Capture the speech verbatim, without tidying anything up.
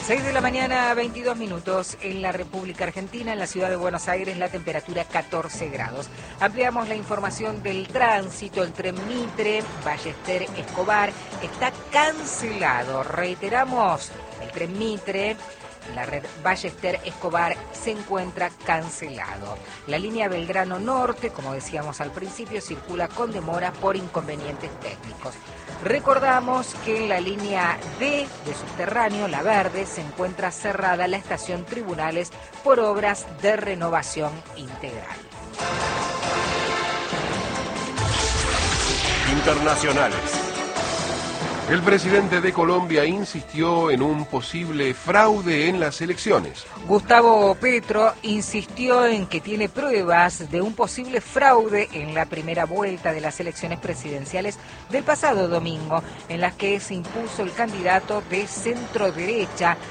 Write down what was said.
seis de la mañana, veintidós minutos, en la República Argentina, en la ciudad de Buenos Aires, la temperatura catorce grados. Ampliamos la información del tránsito. El tren Mitre, Ballester Escobar, está cancelado. Reiteramos, el tren Mitre, la red Ballester Escobar, se encuentra cancelado. La línea Belgrano Norte, como decíamos al principio, circula con demora por inconvenientes técnicos. Recordamos que en la línea D de subterráneo, la verde, se encuentra cerrada la estación Tribunales por obras de renovación integral. Internacionales. El presidente de Colombia insistió en un posible fraude en las elecciones. Gustavo Petro insistió en que tiene pruebas de un posible fraude en la primera vuelta de las elecciones presidenciales del pasado domingo, en las que se impuso el candidato de centro derecha,